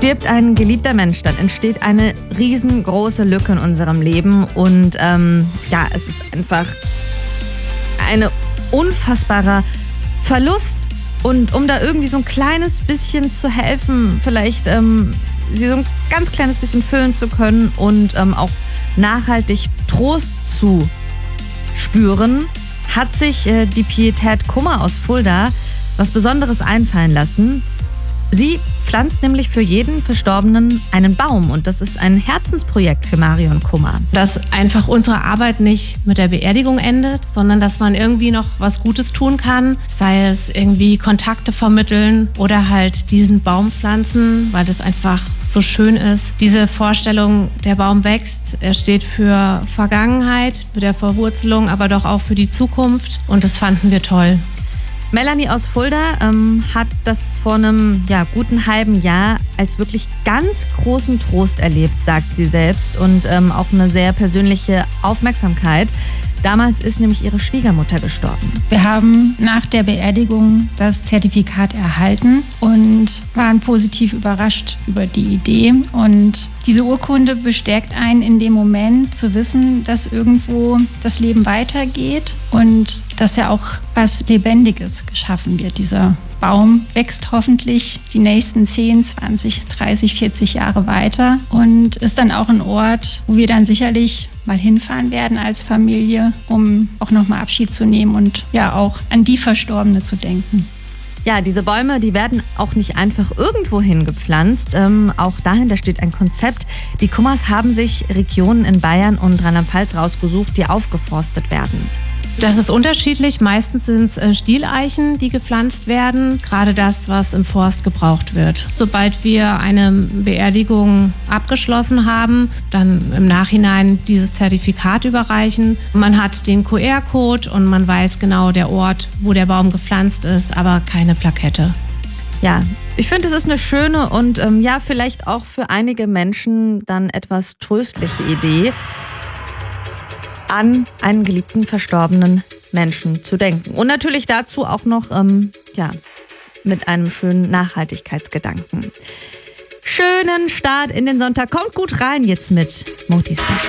Stirbt ein geliebter Mensch, dann entsteht eine riesengroße Lücke in unserem Leben. Und es ist einfach ein unfassbarer Verlust. Und um da irgendwie so ein kleines bisschen zu helfen, vielleicht sie so ein ganz kleines bisschen füllen zu können und auch nachhaltig Trost zu spüren, hat sich die Pietät Kummer aus Fulda was Besonderes einfallen lassen. Sie pflanzt nämlich für jeden Verstorbenen einen Baum und das ist ein Herzensprojekt für Marion Kummer. Dass einfach unsere Arbeit nicht mit der Beerdigung endet, sondern dass man irgendwie noch was Gutes tun kann, sei es irgendwie Kontakte vermitteln oder halt diesen Baum pflanzen, weil das einfach so schön ist. Diese Vorstellung, der Baum wächst, er steht für Vergangenheit, für der Verwurzelung, aber doch auch für die Zukunft und das fanden wir toll. Melanie aus Fulda hat das vor einem guten halben Jahr als wirklich ganz großen Trost erlebt, sagt sie selbst, und auch eine sehr persönliche Aufmerksamkeit. Damals ist nämlich ihre Schwiegermutter gestorben. Wir haben nach der Beerdigung das Zertifikat erhalten und waren positiv überrascht über die Idee. Und diese Urkunde bestärkt einen in dem Moment zu wissen, dass irgendwo das Leben weitergeht und dass ja auch was Lebendiges geschaffen wird. Dieser Baum wächst hoffentlich die nächsten 10, 20, 30, 40 Jahre weiter und ist dann auch ein Ort, wo wir dann sicherlich mal hinfahren werden als Familie, um auch nochmal Abschied zu nehmen und ja auch an die Verstorbene zu denken. Ja, diese Bäume, die werden auch nicht einfach irgendwo hingepflanzt. Auch dahinter steht ein Konzept. Die Kummers haben sich Regionen in Bayern und Rheinland-Pfalz rausgesucht, die aufgeforstet werden. Das ist unterschiedlich. Meistens sind es Stieleichen, die gepflanzt werden. Gerade das, was im Forst gebraucht wird. Sobald wir eine Beerdigung abgeschlossen haben, dann im Nachhinein dieses Zertifikat überreichen. Man hat den QR-Code und man weiß genau der Ort, wo der Baum gepflanzt ist, aber keine Plakette. Ja, ich finde, es ist eine schöne und vielleicht auch für einige Menschen dann etwas tröstliche Idee, an einen geliebten verstorbenen Menschen zu denken. Und natürlich dazu auch noch mit einem schönen Nachhaltigkeitsgedanken. Schönen Start in den Sonntag. Kommt gut rein jetzt mit Moti Special.